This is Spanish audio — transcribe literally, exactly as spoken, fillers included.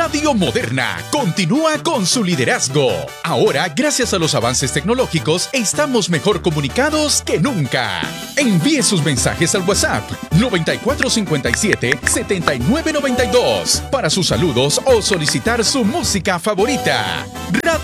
Radio Moderna continúa con su liderazgo. Ahora, gracias a los avances tecnológicos, estamos mejor comunicados que nunca. Envíe sus mensajes al WhatsApp noventa y cuatro cincuenta y siete, setenta y nueve noventa y dos para sus saludos o solicitar su música favorita. Radio